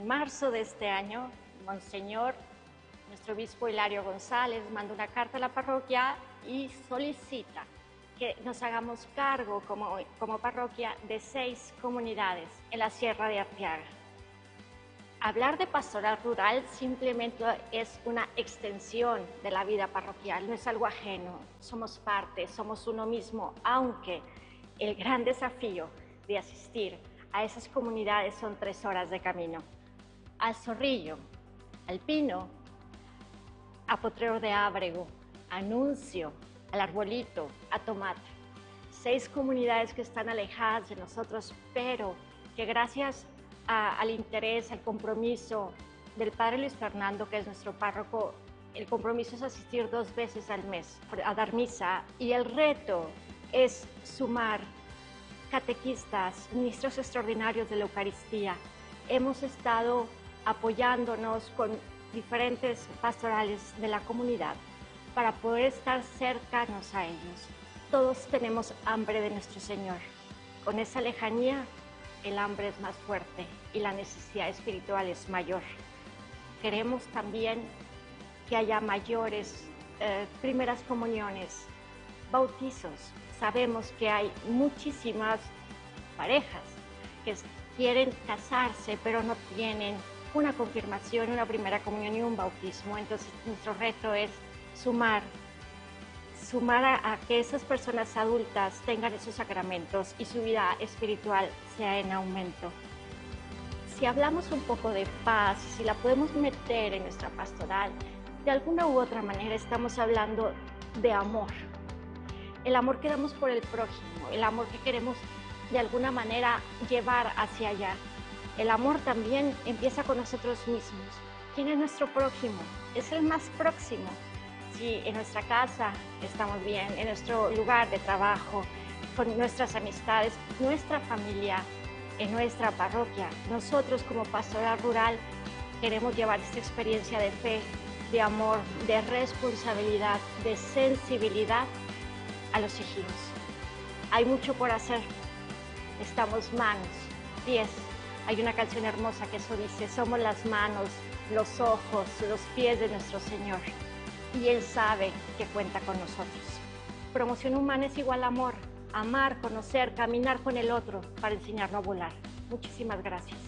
marzo de este año, Monseñor, nuestro obispo Hilario González, manda una carta a la parroquia y solicita que nos hagamos cargo como parroquia de 6 comunidades en la Sierra de Arteaga. Hablar de pastoral rural simplemente es una extensión de la vida parroquial, no es algo ajeno, somos parte, somos uno mismo, aunque el gran desafío de asistir a esas comunidades son 3 horas de camino. Al Zorrillo, al Pino, a Potrero de Ábrego, a Nuncio, al Arbolito, a Tomate. 6 comunidades que están alejadas de nosotros, pero que gracias al interés, al compromiso del Padre Luis Fernando, que es nuestro párroco, el compromiso es asistir 2 veces al mes a dar misa, y el reto es sumar catequistas, ministros extraordinarios de la Eucaristía. Hemos estado apoyándonos con diferentes pastorales de la comunidad para poder estar cercanos a ellos. Todos tenemos hambre de nuestro Señor. Con esa lejanía, el hambre es más fuerte y la necesidad espiritual es mayor. Queremos también que haya mayores primeras comuniones, bautizos. Sabemos que hay muchísimas parejas que quieren casarse, pero no tienen una confirmación, una primera comunión y un bautismo. Entonces, nuestro reto es sumar a que esas personas adultas tengan esos sacramentos y su vida espiritual sea en aumento. Si hablamos un poco de paz, si la podemos meter en nuestra pastoral, de alguna u otra manera estamos hablando de amor. El amor que damos por el prójimo, el amor que queremos de alguna manera llevar hacia allá. El amor también empieza con nosotros mismos. ¿Quién es nuestro prójimo? Es el más próximo. Si en nuestra casa estamos bien, en nuestro lugar de trabajo, con nuestras amistades, nuestra familia, en nuestra parroquia, nosotros como pastoral rural queremos llevar esta experiencia de fe, de amor, de responsabilidad, de sensibilidad a los hijitos. Hay mucho por hacer. Estamos manos, pies. Hay una canción hermosa que eso dice: somos las manos, los ojos, los pies de nuestro Señor. Y Él sabe que cuenta con nosotros. Promoción humana es igual a amor. Amar, conocer, caminar con el otro para enseñarnos a volar. Muchísimas gracias.